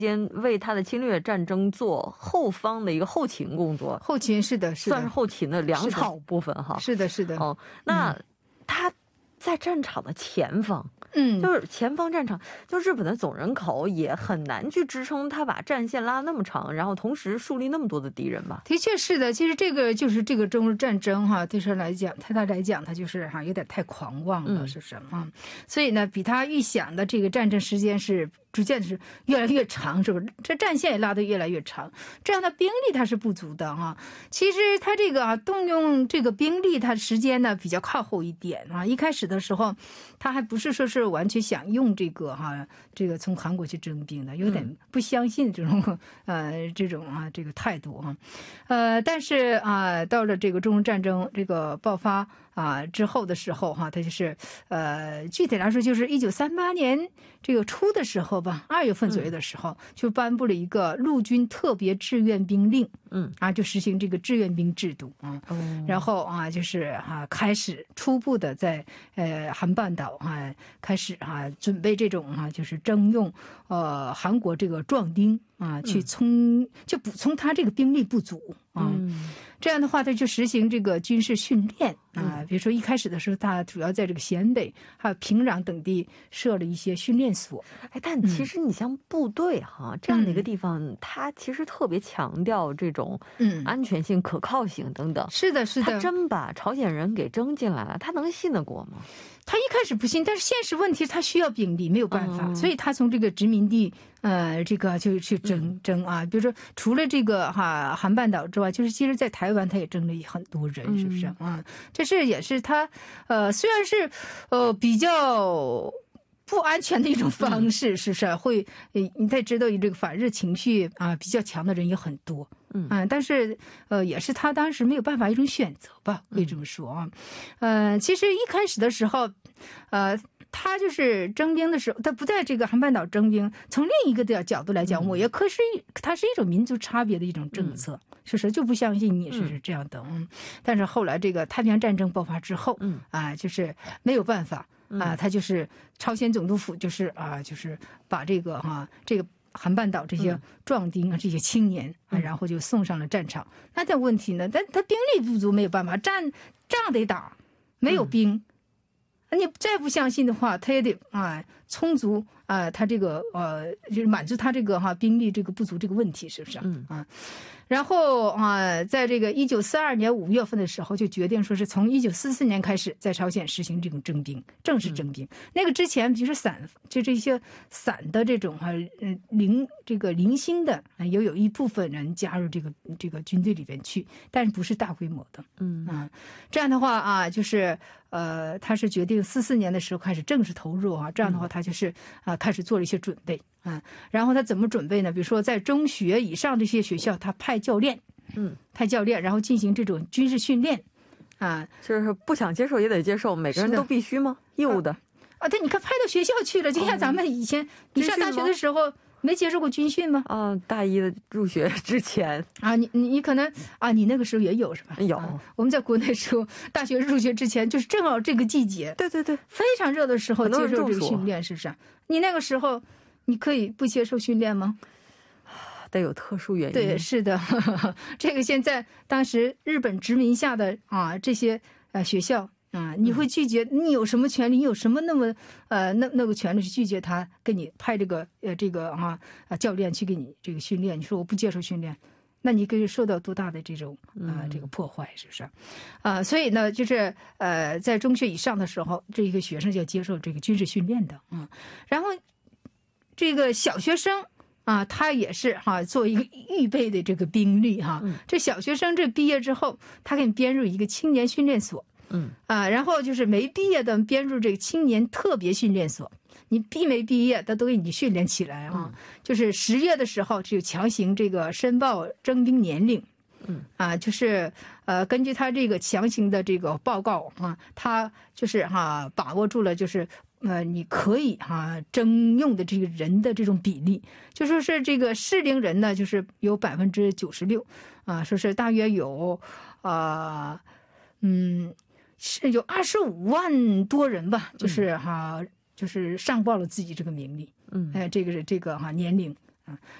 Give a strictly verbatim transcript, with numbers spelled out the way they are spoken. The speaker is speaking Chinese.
间为他的侵略战争做后方的一个后勤工作， 后勤是的，是的， 算是后勤的粮草部分哈。 是的，是的。 哦，那他在战场的前方。 嗯， 就是前方战场，就日本的总人口也很难去支撑他把战线拉那么长，然后同时树立那么多的敌人吧。 的确是的，其实这个就是这个中日战争哈，对他来讲，对他来讲，他就是哈有点太狂妄了，是不是啊？所以呢，比他预想的这个战争时间是逐渐是越来越长，是不是？这战线也拉得越来越长，这样的兵力它是不足的哈。其实他这个啊动用这个兵力，它时间呢比较靠后一点啊。一开始的时候，他还不是说是完全想用这个哈，这个从韩国去征兵的，有点不相信这种、嗯、呃这种啊这个态度啊，呃，但是啊到了这个中日战争这个爆发啊之后的时候哈，他就是呃具体来说就是一九三八年这个初的时候吧，二月份左右的时候、嗯、就颁布了一个陆军特别志愿兵令，嗯啊就实行这个志愿兵制度啊、嗯，然后啊就是啊开始初步的在呃韩半岛啊开始啊准备这种啊就是征用呃韩国这个壮丁啊去充、嗯、就补充他这个兵力不足啊。嗯，这样的话，他就实行这个军事训练啊，比如说一开始的时候，他主要在这个咸北还有平壤等地设了一些训练所。 哎，但其实你像部队哈、嗯、这样的一个地方，它其实特别强调这种安全性、可靠性等等。 是的，是的。 他真把朝鲜人给征进来了，他能信得过吗？ 他一开始不信，但是现实问题他需要兵力，没有办法，嗯、所以他从这个殖民地呃这个就去征征啊，比如说除了这个哈韩半岛之外，就是其实在台湾他也征了很多人，是不是啊、嗯？这是也是他呃虽然是呃比较不安全的一种方式，是不是会？你才知道这个反日情绪啊比较强的人也很多。嗯，但是呃，也是他当时没有办法一种选择吧，可以这么说啊。呃，其实一开始的时候，呃，他就是征兵的时候，他不在这个韩半岛征兵。从另一个的角度来讲，嗯、我也可是它是一种民族差别的一种政策，是不是？就不相信你是这样的。嗯，但是后来这个太平洋战争爆发之后，嗯啊，就是没有办法啊，他就是朝鲜总督府就是啊，就是把这个哈、啊、这个。韩半岛这些壮丁啊，这些青年啊，然后就送上了战场。那这问题呢？但他兵力不足，没有办法，战仗得打，没有兵。你再不相信的话，他也得啊充足啊，他这个呃，就是满足他这个哈兵力这个不足这个问题，是不是啊？啊然后啊，在这个一九四二年五月份的时候，就决定说是从一九四四年开始，在朝鲜实行这种征兵，正式征兵。嗯、那个之前就是散，就这些散的这种啊，嗯，零这个零星的，也有一部分人加入这个这个军队里边去，但是不是大规模的。嗯啊，这样的话啊，就是呃，他是决定四四年的时候开始正式投入啊，这样的话他就是啊开始做了一些准备。啊，然后他怎么准备呢？比如说，在中学以上这些学校，他派教练，嗯，派教练，然后进行这种军事训练，啊， 就是不想接受也得接受，每个人都必须吗？义务的啊？对，你看派到学校去了，就像咱们以前、哦、你上大学的时候没接受过军训吗？ 啊，大一的入学之前啊，你你你可能啊，你那个时候也有是吧？ 有、 啊，我们在国内时候，大学入学之前就是正好这个季节， 对对对， 非常热的时候接受这个训练，是不是？你那个时候。你可以不接受训练吗？ 得有特殊原因。 对，是的，呵呵这个现在当时日本殖民下的啊这些呃学校啊，你会拒绝？你有什么权利？你有什么那么呃那那个权利去拒绝他给你派这个呃这个啊啊教练去给你这个训练？你说我不接受训练，那你可以受到多大的这种啊、呃、这个破坏，是不是？啊，所以呢，就是呃在中学以上的时候，这一个学生就要接受这个军事训练的啊、嗯，然后。这个小学生啊，他也是哈、啊，做一个预备的这个兵力哈、啊嗯。这小学生这毕业之后，他给你编入一个青年训练所，嗯啊，然后就是没毕业的编入这个青年特别训练所。你毕没毕业，他都给你训练起来啊。嗯、就是十月的时候就强行这个申报征兵年龄，嗯啊，就是呃根据他这个强行的这个报告啊，他就是哈、啊、把握住了就是。呃，你可以哈、啊、征用的这个人的这种比例，就说是这个适龄人呢，就是有百分之九十六，啊，说是大约有啊、呃，嗯，是有二十五万多人吧，就是哈、啊，就是上报了自己这个名利，嗯，哎、呃，这个是这个哈、啊、年龄啊。